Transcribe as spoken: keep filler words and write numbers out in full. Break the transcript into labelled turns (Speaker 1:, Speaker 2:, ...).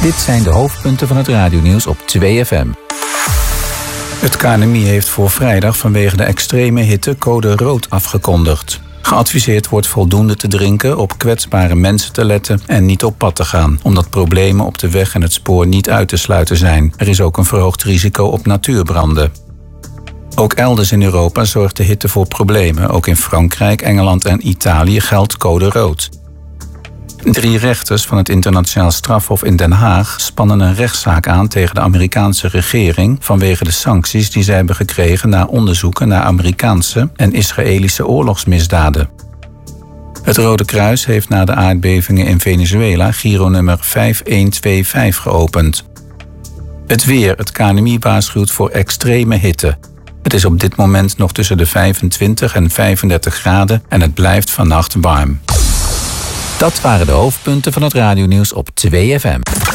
Speaker 1: Dit zijn de hoofdpunten van het radionieuws op twee F M. Het K N M I heeft voor vrijdag vanwege de extreme hitte code rood afgekondigd. Geadviseerd wordt voldoende te drinken, op kwetsbare mensen te letten en niet op pad te gaan, omdat problemen op de weg en het spoor niet uit te sluiten zijn. Er is ook een verhoogd risico op natuurbranden. Ook elders in Europa zorgt de hitte voor problemen. Ook in Frankrijk, Engeland en Italië geldt code rood. Drie rechters van het Internationaal Strafhof in Den Haag spannen een rechtszaak aan tegen de Amerikaanse regering vanwege de sancties die zij hebben gekregen na onderzoeken naar Amerikaanse en Israëlische oorlogsmisdaden. Het Rode Kruis heeft na de aardbevingen in Venezuela Giro-nummer vijf een twee vijf geopend. Het weer. Het K N M I waarschuwt voor extreme hitte. Het is op dit moment nog tussen de vijfentwintig en vijfendertig graden en het blijft vannacht warm. Dat waren de hoofdpunten van het radionieuws op twee F M.